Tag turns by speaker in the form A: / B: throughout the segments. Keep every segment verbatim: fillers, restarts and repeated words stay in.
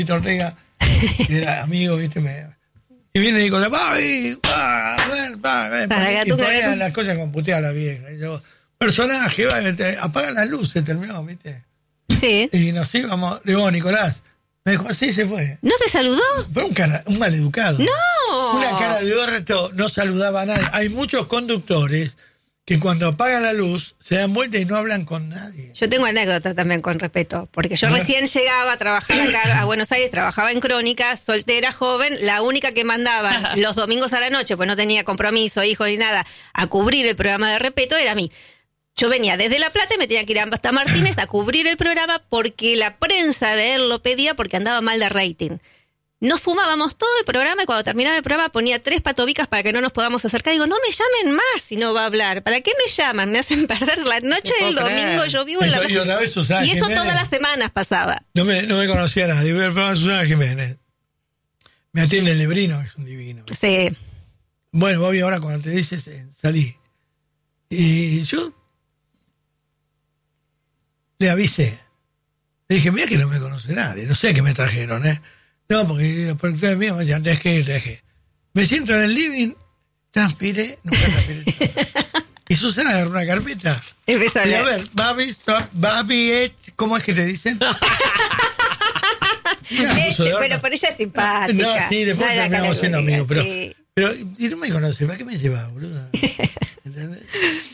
A: Tito Ortega, que era amigo, ¿viste? Me, y viene Nicolás, Babi, va, a ver, va, a ver, y ponía las cosas con putear a la vieja. Y yo, personaje, va, te, apagan las luces, terminó, ¿viste?
B: Sí.
A: Y nos íbamos, le digo, Nicolás, me dijo, así se fue.
B: ¿No te saludó?
A: Pero un, cara, un maleducado.
B: ¡No!
A: Una cara de orto, no saludaba a nadie. Hay muchos conductores que cuando apagan la luz se dan vuelta y no hablan con nadie.
B: Yo tengo anécdota también con respeto, porque yo recién llegaba a trabajar acá a Buenos Aires, trabajaba en Crónica, soltera, joven, la única que mandaba los domingos a la noche, pues no tenía compromiso, hijo ni nada, a cubrir el programa de Repetto, era a mí. Yo venía desde La Plata y me tenía que ir hasta Martínez a cubrir el programa porque la prensa de él lo pedía porque andaba mal de rating. Nos fumábamos todo el programa y cuando terminaba el programa ponía tres patobicas para que no nos podamos acercar. Digo, no me llamen más si no va a hablar. ¿Para qué me llaman? Me hacen perder la noche del domingo. Yo vivo en
A: eso,
B: la...
A: Y, otra vez Susana
B: y eso
A: Jiménez,
B: todas las semanas pasaba.
A: No me, no me conocía nada. Digo, el programa de Susana Jiménez. Me atiende el Lebrino, que es un divino.
B: Sí.
A: Bueno, Bobby, ahora cuando te dices, eh, salí. Y yo le avisé. Le dije, mira que no me conoce nadie. No sé qué me trajeron, ¿eh? No, porque los productores míos me decían, deje ir, deje. Me siento en el living, transpiré, nunca transpiré. Y Susana agarró una carpeta.
B: Empezó a
A: y a
B: hablar.
A: ver, Babi, stop, Babi, eh, ¿cómo es que te dicen?
B: Este, pero por ella es simpática.
A: No, sí, después
B: No era
A: terminamos siendo
B: categórica,
A: amigos, pero,
B: sí.
A: pero y no me conoce, ¿para qué me lleva, boludo? ¿Entendés?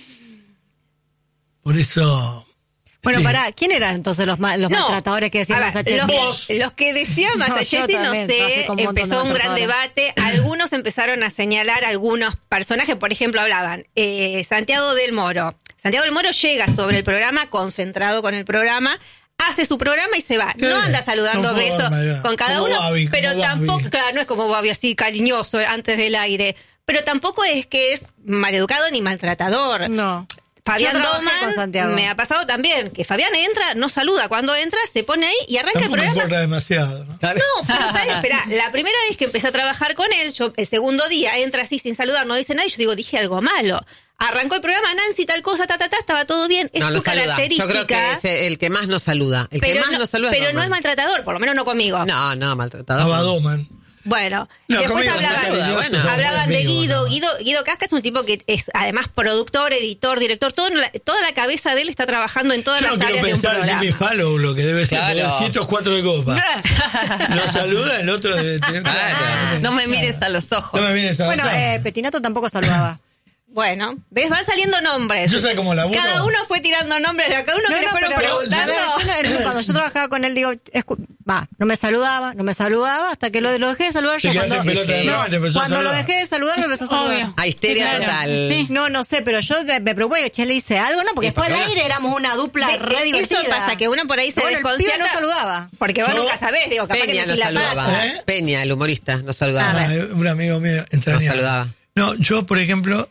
A: Por eso...
C: Bueno,
A: sí.
C: pará, ¿quién eran entonces los, ma- los
B: No,
C: maltratadores que decían
B: a ver,
C: Masachesi?
B: los, los que decía
C: No,
B: Masachesi,
C: yo
B: no,
C: también trabajé
B: sé,
C: con un montón de
B: empezó un gran
C: maltratadores.
B: debate. Algunos empezaron a señalar algunos personajes, por ejemplo, hablaban eh, Santiago del Moro. Santiago del Moro llega sobre el programa, concentrado con el programa, hace su programa y se va. No anda saludando
A: Son
B: besos
A: formas, ya.
B: con cada
A: Como
B: uno,
A: Babi,
B: pero
A: como
B: tampoco,
A: Babi.
B: claro, no es como Babi así cariñoso antes del aire, pero tampoco es que es maleducado ni maltratador.
C: No.
B: Fabián
C: Yo trabajé
B: Doman
C: con Santiago.
B: me ha pasado también, que Fabián entra, no saluda, cuando entra se pone ahí y arranca
A: Tampoco
B: el
A: me
B: programa.
A: importa demasiado, ¿no?
B: No, pero ¿sabes? Espera, la primera vez que empecé a trabajar con él, yo el segundo día entra así sin saludar, no dice nada, y yo digo, dije algo malo. Arrancó el programa, Nancy, tal cosa, ta, ta, ta, estaba todo bien. Es
D: No, no
B: su
D: saluda.
B: característica.
D: Yo creo que es el que más nos saluda. El
B: pero
D: que más
B: no,
D: nos saluda
B: pero
D: es
B: no es
D: Doman.
B: maltratador, por lo menos no conmigo.
D: No, no, maltratador.
A: Estaba Doman.
B: Bueno,
A: No,
B: y después
A: conmigo
B: hablaban,
D: saluda, bueno.
B: hablaban de
A: Amigo,
B: Guido,
A: no.
B: Guido. Guido Casca es un tipo que es además productor, editor, director, todo en la- toda la cabeza de él está trabajando en todas
A: Yo no
B: las
A: quiero
B: áreas de un
A: pensar en
B: programa.
A: Jimmy Fallow, lo que debe ser,
D: Claro.
A: porque ciento cuatro de copa. Lo saluda, el otro debe tener...
D: Claro.
E: No me mires a los ojos.
A: No me vienes a
C: Bueno,
A: abrazar.
C: eh, Petinato tampoco saludaba.
B: Bueno, ¿ves? Van saliendo nombres.
A: Yo sé cómo laburo.
B: Cada uno fue tirando nombres, a cada uno
C: No,
B: que le
C: no,
B: fueron
C: pero,
B: preguntando.
C: a ver, yo no- cuando yo trabajaba con él, digo, escu- va, no me saludaba, no me saludaba, hasta que lo, lo dejé de saludar.
A: Te
C: Yo
A: quedaste
C: cuando,
A: en pelota de
C: no,
A: broma y te empezó a
C: cuando lo
A: saludar.
C: dejé de saludar, me empezó a saludar.
E: Obvio.
D: A histeria
E: Claro,
D: total.
E: sí.
C: No, no sé, pero yo me, me preocupé, che, le hice algo, ¿no? Porque
D: ¿Y
C: después
D: por
C: al
D: qué?
C: aire éramos una dupla
B: Ve,
C: re
B: eso
C: divertida.
B: pasa, que uno por ahí se
C: Bueno, el pibe
B: desconcierta.
C: no saludaba.
B: Porque vos
A: Yo-
B: nunca sabés, digo, capaz
D: Peña
B: que
D: nos
B: metí la
D: saludaba.
B: pata.
A: ¿Eh?
D: Peña, el humorista, nos saludaba.
A: Ah, un amigo mío entrañable.
D: Nos saludaba.
A: No, yo, por ejemplo,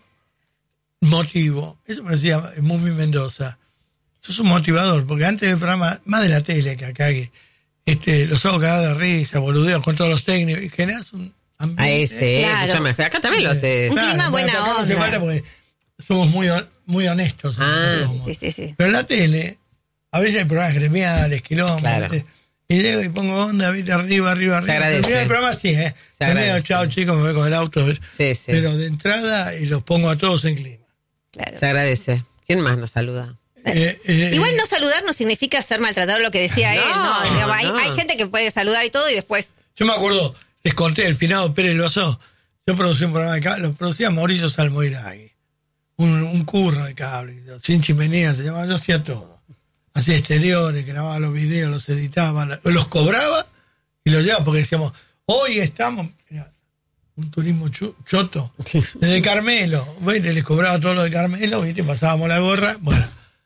A: motivo. Eso me decía Mumi Mendoza. Sos un motivador, porque antes del programa, más de la tele que acá, que este, los hago cagar de risa, boludeos con todos los técnicos, y generas un ambiente.
D: A ese,
B: Claro.
D: mucho mejor. Acá también lo haces.
B: Un clima buena
A: acá no hace
B: onda.
A: falta porque somos muy, hon- muy honestos.
D: Ah,
A: somos.
B: Sí, sí, sí.
A: Pero en la tele, a veces hay programas gremiales, quilombos.
D: Claro.
A: ¿viste? Y llego y pongo onda, viste, arriba, arriba, arriba.
D: agradece.
A: Termina el programa sí, ¿eh?
D: Se
A: Termino,
D: agradece.
A: chao chicos, me voy con el auto.
D: Sí, sí.
A: Pero de entrada, y los pongo a todos en clima.
B: Claro.
D: Se agradece. ¿Quién más nos saluda?
A: Eh, eh,
B: Igual no saludar no significa ser maltratado, lo que decía
D: No,
B: él. No, Digamos, hay,
D: no.
B: hay gente que puede saludar y todo y después...
A: Yo me acuerdo, les conté, el finado Pérez Loazó, yo producí un programa de cable, lo producía Mauricio Salmoiragui, un, un curro de cable, sin chimenea se llamaba, yo hacía todo. Hacía exteriores, grababa los videos, los editaba, los cobraba y los llevaba, porque decíamos, hoy estamos, mirá, un turismo chu- choto, desde Carmelo, ¿viste? Les cobraba todo lo de Carmelo, ¿viste? Pasábamos la gorra, bueno.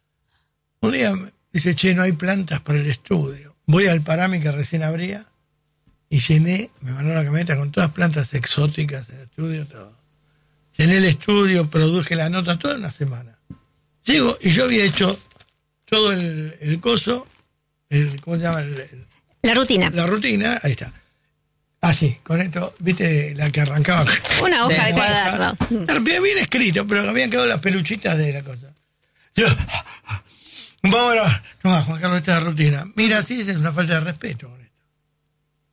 A: Un día me dice, che, no hay plantas para el estudio. Voy al Parami que recién abría y llené, me mandó la camioneta con todas plantas exóticas en el estudio, todo. Llené el estudio, produje la nota, toda una semana. Llego y yo había hecho todo el, el coso, el, ¿cómo se llama? El- el-
B: La rutina.
A: la rutina, ahí está. Así, con esto, viste, la que arrancaba.
B: Una hoja
D: Sí.
B: de cuaderno.
A: Claro, bien, bien escrito, pero habían quedado las peluchitas de la cosa. Yo, vamos a grabar. Toma, Juan Carlos, esta es la rutina. Mira, sí, es una falta de respeto con esto.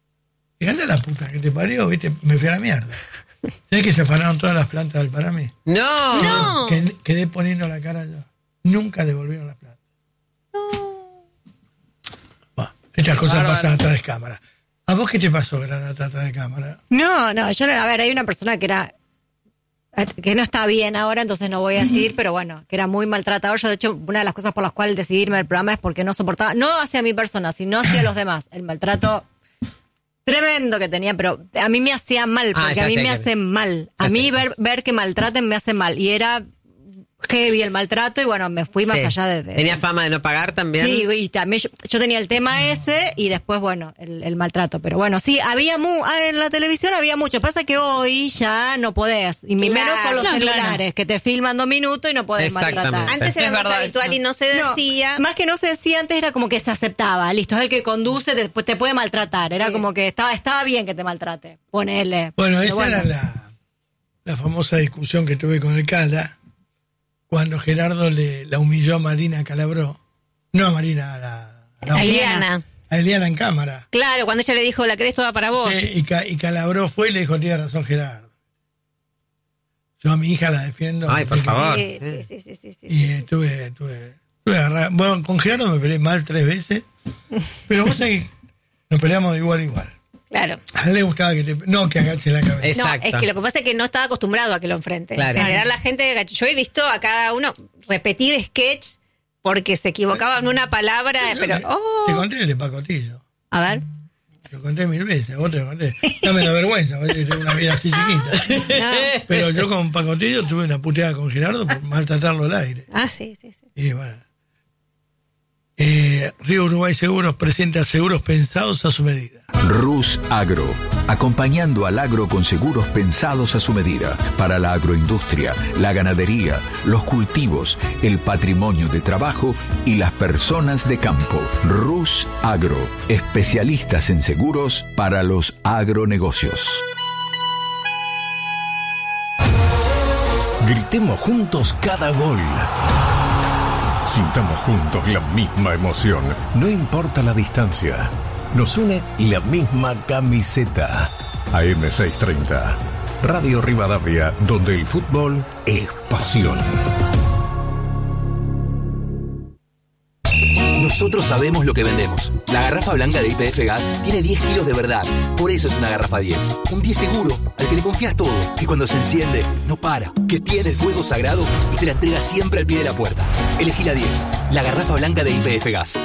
A: Fíjate la puta que te parió, ¿viste? Me fui a la mierda. ¿Sabes que se afanaron todas las plantas del Paramí?
D: No.
B: No.
A: Que, quedé poniendo la cara yo. Nunca devolvieron las plantas.
B: No.
A: Bueno, estas
C: Qué
A: cosas
C: bárbaro.
A: pasan atrás de cámara. ¿A vos qué te pasó, Granata, atrás de cámara?
C: No, no, yo, no- a ver, hay una persona que era, que no está bien ahora, entonces no voy a decir, pero bueno, que era muy maltratador. Yo, de hecho, una de las cosas por las cuales decidí irme del programa es porque no soportaba, no hacia mi persona, sino hacia los demás, el maltrato tremendo que tenía, pero a mí me hacía mal,
D: Ah,
C: porque
D: ya
C: a mí
D: sé
C: me
D: que-
C: hace mal. A
D: ya
C: mí
D: sé.
C: ver, ver que maltraten me hace mal. Y era heavy el maltrato y bueno, me fui más
D: Sí.
C: allá de... de-
D: ¿Tenía fama de no pagar también?
C: Sí, y también yo, yo tenía el tema ese y después, bueno, el, el maltrato. Pero bueno, sí, había mu ah, en la televisión había mucho. Pasa que hoy ya no podés. Y menos
B: Claro.
C: con los
E: No, claro.
C: celulares, que te filman dos minutos y no podés
D: Exactamente.
C: maltratar.
B: Antes era
E: Es
B: más
E: verdad
B: habitual
E: eso.
B: y no se
C: No,
B: decía.
C: más que no se decía antes, era como que se aceptaba. Listo, es el que conduce, después te puede maltratar. Era
B: Sí.
C: como que estaba estaba bien que te maltrate. Ponele.
A: Bueno,
C: Pero
A: esa era la, la famosa discusión que tuve con el Cala cuando Gerardo le la humilló a Marina Calabró. No a Marina, a la, a la-
B: A Eliana.
A: a Eliana en cámara.
B: Claro, cuando ella le dijo, la querés toda para vos.
A: Sí, y, Ca- y Calabró fue y le dijo, tiene razón Gerardo. Yo a mi hija la defiendo.
D: Ay, por
A: porque-
D: favor.
B: Sí, sí, sí, sí, sí, sí.
A: Y estuve, estuve, estuve agarrado. Bueno, con Gerardo me peleé mal tres veces, pero vos sabés que nos peleamos de igual a igual.
B: Claro.
A: A él le gustaba que te... No, que agache la cabeza.
D: Es-
B: No,
D: Exacto.
B: es que lo que pasa es que no estaba acostumbrado a que lo enfrente.
D: Claro.
B: En general la gente, yo he visto a cada uno repetir sketch porque se equivocaba en una palabra, pero...
A: Te
B: Oh.
A: conté el de Pacotillo.
B: A ver.
A: Te lo conté mil veces, a vos te lo conté. Dame la vergüenza, porque tengo una vida así chiquita.
B: No.
A: Pero yo con Pacotillo tuve una puteada con Gerardo por maltratarlo al aire.
B: Ah, sí, sí, sí.
A: Y bueno. Eh, Río Uruguay Seguros presenta seguros pensados a su medida.
F: Rus Agro, acompañando al agro con seguros pensados a su medida, para la agroindustria, la ganadería, los cultivos, el patrimonio de trabajo y las personas de campo. Rus Agro, especialistas en seguros para los agronegocios.
G: Gritemos juntos cada gol. Sintamos juntos la misma emoción. No importa la distancia. Nos une la misma camiseta. A M seiscientos treinta. Radio Rivadavia, donde el fútbol es pasión.
H: Nosotros sabemos lo que vendemos. La garrafa blanca de Y P F Gas tiene diez kilos de verdad. Por eso es una garrafa diez. Un diez seguro, al que le confías todo. Que cuando se enciende, no para. Que tiene el fuego sagrado y te la entrega siempre al pie de la puerta. Elegí la diez. La garrafa blanca de Y P F Gas.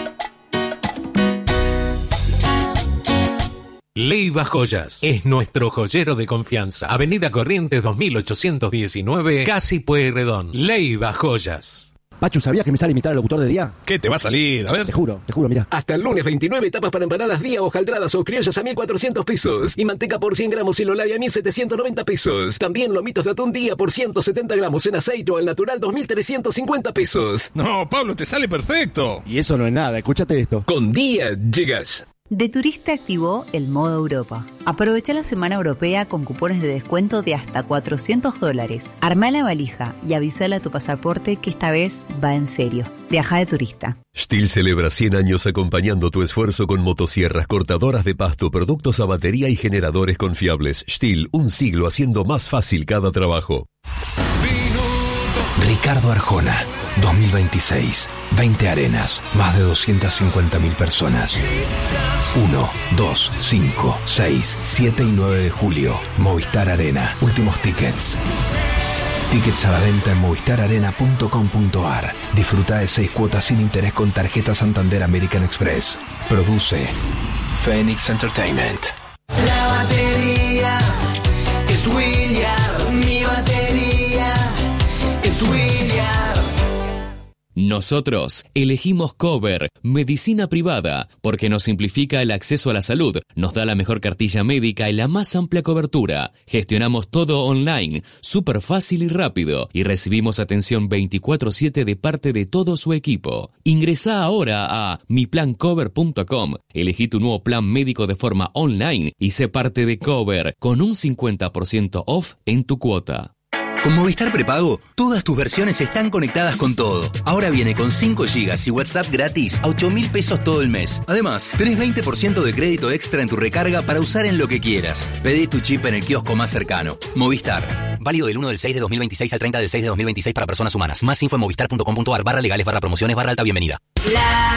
I: Leiva Joyas es nuestro joyero de confianza. Avenida Corrientes dos mil ochocientos diecinueve, Casi Pueyrredón. Leiva Joyas.
J: Pachu, ¿sabías que me sale imitar al locutor de día?
K: ¿Qué te va a salir? A ver.
J: Te juro, te juro, mira.
K: Hasta el lunes veintinueve, tapas para empanadas día, hojaldradas o criollas a mil cuatrocientos pesos. Y manteca por cien gramos Silolari a mil setecientos noventa pesos. También lomitos de atún día por ciento setenta gramos en aceite o al natural dos mil trescientos cincuenta pesos.
L: No, Pablo, te sale perfecto.
J: Y eso no es nada, escúchate esto.
K: Con día llegas.
M: De Turista activó el modo Europa. Aprovecha la semana europea con cupones de descuento de hasta cuatrocientos dólares. Armá la valija y avísale a tu pasaporte que esta vez va en serio. Viaja de turista.
N: Stihl celebra cien años acompañando tu esfuerzo con motosierras, cortadoras de pasto, productos a batería y generadores confiables. Stihl, un siglo haciendo más fácil cada trabajo.
O: Ricardo Arjona, dos mil veintiséis. veinte arenas, más de doscientas cincuenta mil personas. uno, dos, cinco, seis, siete y nueve de julio. Movistar Arena. Últimos tickets. Tickets a la venta en movistar arena punto com punto a r. Disfruta de seis cuotas sin interés con tarjeta Santander American Express. Produce Phoenix Entertainment.
P: La batería es William. Mi batería es William.
Q: Nosotros elegimos Cover, medicina privada, porque nos simplifica el acceso a la salud, nos da la mejor cartilla médica y la más amplia cobertura. Gestionamos todo online, súper fácil y rápido, y recibimos atención veinticuatro siete de parte de todo su equipo. Ingresá ahora a mi plan cover punto com, elegí tu nuevo plan médico de forma online y sé parte de Cover, con un cincuenta por ciento off en tu cuota.
H: Con Movistar Prepago, todas tus versiones están conectadas con todo. Ahora viene con cinco gigas y WhatsApp gratis a ocho mil pesos todo el mes. Además, tenés veinte por ciento de crédito extra en tu recarga para usar en lo que quieras. Pedí tu chip en el kiosco más cercano. Movistar. Válido del uno del seis de dos mil veintiséis al treinta del seis de dos mil veintiséis para personas humanas. Más info en movistar punto com punto ar barra legales barra promociones barra alta bienvenida.
B: La